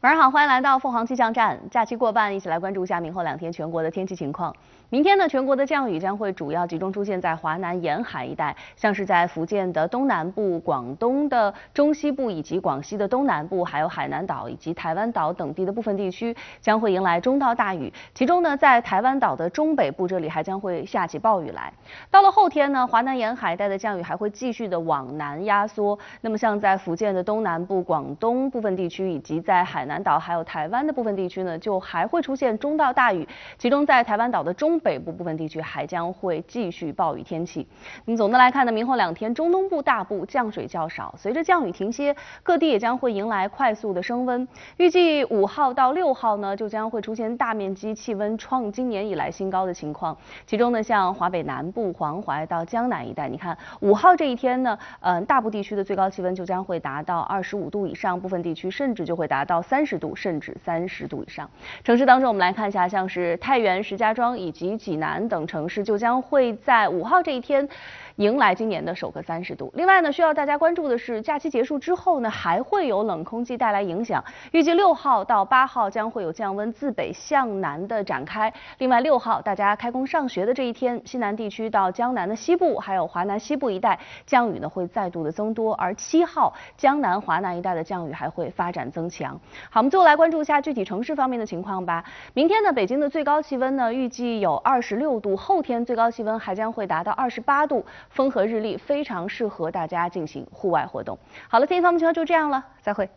晚上好，欢迎来到凤凰气象站。假期过半，一起来关注一下明后2天全国的天气情况。明天呢，全国的降雨将会主要集中出现在华南沿海一带，像是在福建的东南部、广东的中西部以及广西的东南部，还有海南岛以及台湾岛等地的部分地区将会迎来中到大雨。其中呢，在台湾岛的中北部这里还将会下起暴雨来。到了后天呢，华南沿海带的降雨还会继续的往南压缩。那么像在福建的东南部、广东部分地区以及在海南岛还有台湾的部分地区呢，就还会出现中到大雨，其中在台湾岛的中北部部分地区还将会继续暴雨天气。那么总的来看呢，明后2天中东部大部降水较少，随着降雨停歇，各地也将会迎来快速的升温。预计5号到6号呢，就将会出现大面积气温创今年以来新高的情况。其中呢，像华北南部、黄淮到江南一带，你看5号这一天呢，大部地区的最高气温就将会达到25度以上，部分地区甚至就会达到30度，甚至30度以上。城市当中，我们来看一下，像是太原、石家庄以及济南等城市就将会在5号这一天迎来今年的首个30度。另外呢，需要大家关注的是，假期结束之后呢，还会有冷空气带来影响。预计6号到8号将会有降温自北向南的展开。另外6号大家开工上学的这一天，西南地区到江南的西部还有华南西部一带降雨呢会再度的增多，而7号江南、华南一带的降雨还会发展增强。好，我们最后来关注一下具体城市方面的情况吧。明天呢，北京的最高气温呢预计有26度，后天最高气温还将会达到28度，风和日丽，非常适合大家进行户外活动。好了，天气方面情况就这样了，再会。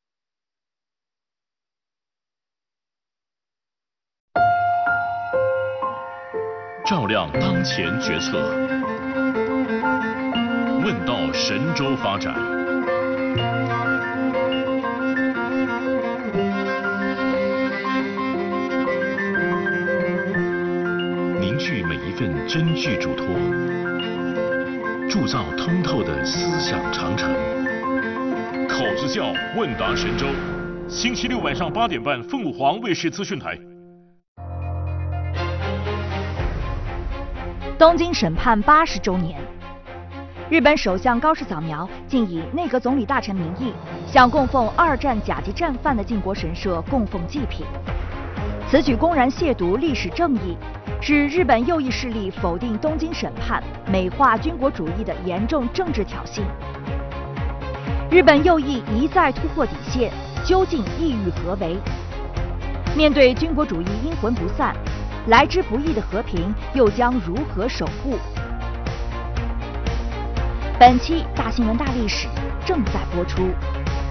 照亮当前决策，问道神州发展。凝聚每一份真句嘱托，铸造通透的思想长城。考之教，问答神州，星期6晚上8点半，凤凰卫视资讯台。 东京审判80周年，日本首相高市早苗竟以内阁总理大臣名义，向供奉2战甲级战犯的靖国神社供奉祭品，此举公然亵渎历史正义，是日本右翼势力否定东京审判、美化军国主义的严重政治挑衅。日本右翼一再突破底线，究竟意欲何为？面对军国主义阴魂不散，来之不易的和平又将如何守护？本期大新闻大历史正在播出。